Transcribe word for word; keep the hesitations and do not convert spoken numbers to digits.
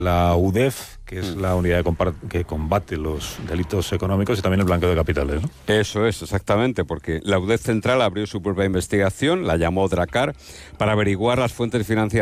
la U D E F, que es la unidad que combate los delitos económicos y también el blanqueo de capitales, ¿no? Eso es, exactamente, porque la U D E F Central abrió su propia investigación, la llamó DRACAR, para averiguar las fuentes financieras